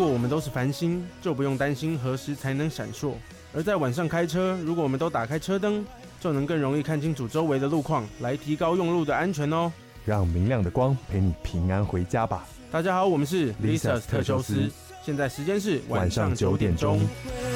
果我们都是繁星，就不用担心何时才能闪烁。而在晚上开车，如果我们都打开车灯，就能更容易看清楚周围的路况，来提高用路的安全哦。 让明亮的光陪你平安回家吧。 大家好，我们是 Lisas 特修斯，现在时间是晚上9点钟。